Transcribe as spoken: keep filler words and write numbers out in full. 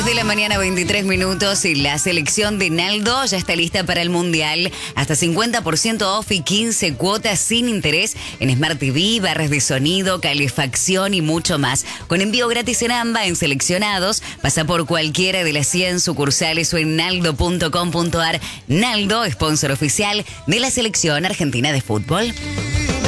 de la mañana, veintitrés minutos, y la selección de Naldo ya está lista para el Mundial. Hasta cincuenta por ciento off y quince cuotas sin interés en Smart T V, barras de sonido, calefacción y mucho más. Con envío gratis en AMBA en seleccionados. Pasa por cualquiera de las cien sucursales o en naldo punto com punto ar. Naldo, sponsor oficial de la selección argentina de fútbol.